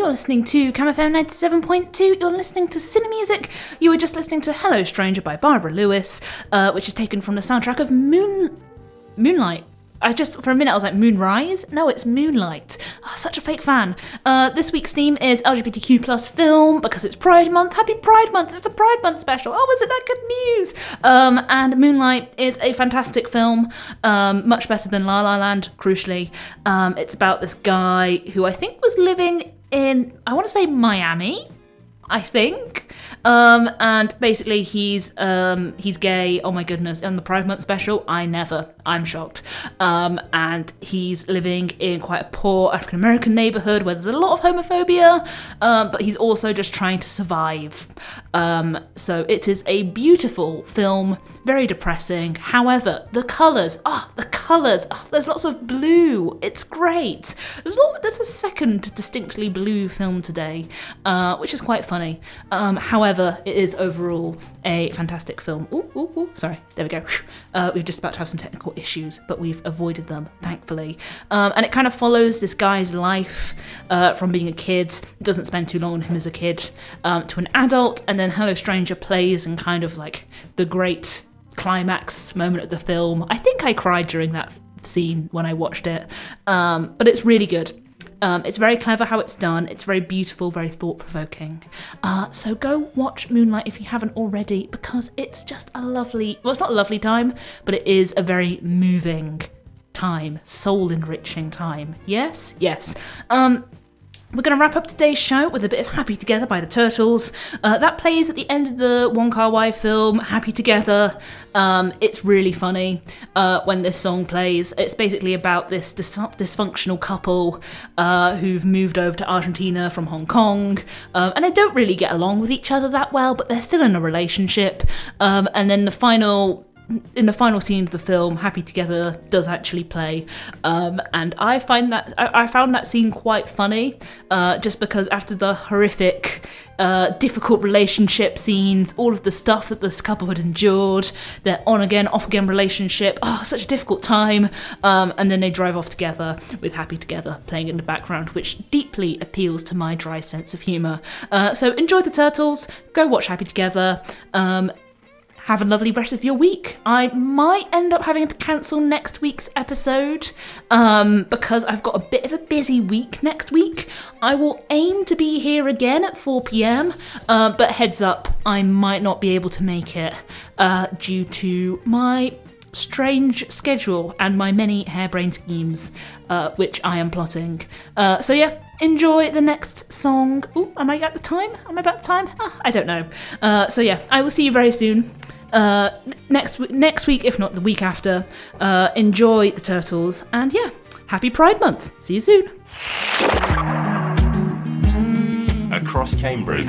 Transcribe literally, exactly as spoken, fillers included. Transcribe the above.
You're listening to Cam F M ninety-seven point two. You're listening to Cine Music. You were just listening to Hello Stranger by Barbara Lewis, uh, which is taken from the soundtrack of Moon... Moonlight. I just, for a minute, I was like, Moonrise? No, it's Moonlight. Oh, such a fake fan. Uh, this week's theme is L G B T Q plus film, because it's Pride Month. Happy Pride Month. It's a Pride Month special. Oh, was it that good news? Um, and Moonlight is a fantastic film, um, much better than La La Land, crucially. Um, it's about this guy who I think was living in, I want to say Miami, I think. Um, and basically he's um, he's gay, oh my goodness, in the Pride Month special, I never, I'm shocked. Um, and he's living in quite a poor African-American neighbourhood where there's a lot of homophobia, um, but he's also just trying to survive. Um, so it is a beautiful film, very depressing. However, the colours, oh, the colours, oh, there's lots of blue, it's great. There's, not, there's a second distinctly blue film today, uh, which is quite funny. Um, however, it is overall a fantastic film. Ooh, ooh, ooh, sorry, there we go. Uh, we're just about to have some technical issues, but we've avoided them, thankfully. Um, and it kind of follows this guy's life uh, from being a kid, doesn't spend too long on him as a kid, um, to an adult, and then Hello Stranger plays and kind of like the great climax moment of the film. I think I cried during that scene when I watched it, um, but it's really good. Um, it's very clever how it's done. It's very beautiful, very thought-provoking. Uh, so go watch Moonlight if you haven't already, because it's just a lovely... Well, it's not a lovely time, but it is a very moving time. Soul-enriching time. Yes? Yes. Um... We're going to wrap up today's show with a bit of Happy Together by the Turtles. Uh, that plays at the end of the Wong Kar-wai film, Happy Together. Um, it's really funny uh, when this song plays. It's basically about this dis- dysfunctional couple uh, who've moved over to Argentina from Hong Kong. Um, and they don't really get along with each other that well, but they're still in a relationship. Um, and then the final... In the final scene of the film, Happy Together does actually play, um, and I find that I, I found that scene quite funny, uh, just because after the horrific, uh, difficult relationship scenes, all of the stuff that this couple had endured, their on again, off again relationship, oh, such a difficult time, um, and then they drive off together with Happy Together playing in the background, which deeply appeals to my dry sense of humour. Uh, so enjoy the Turtles, go watch Happy Together. Um, Have a lovely rest of your week. I might end up having to cancel next week's episode um, because I've got a bit of a busy week next week. I will aim to be here again at four p.m, uh, but heads up, I might not be able to make it uh, due to my strange schedule and my many harebrained schemes, uh, which I am plotting. Uh, so yeah, enjoy the next song. Ooh, am I at the time? Am I about the time? Ah, I don't know. Uh, so yeah, I will see you very soon. Uh, next next week, if not the week after. Uh, enjoy the Turtles, and yeah, happy Pride Month. See you soon. Across Cambridge.